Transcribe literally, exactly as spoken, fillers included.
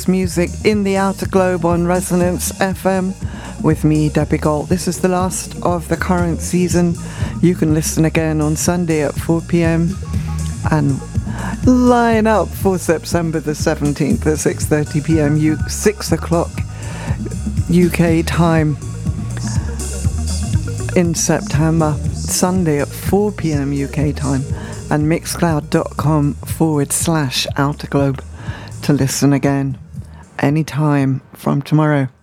Music in the Outer Globe on Resonance F M with me, Debbie Gold. This is the last of the current season. You can listen again on Sunday at four p.m. and line up for September the seventeenth at six thirty p.m. U- six o'clock U K time in September, Sunday at four p.m. U K time, and mixcloud.com forward slash Outer Globe to listen again anytime from tomorrow.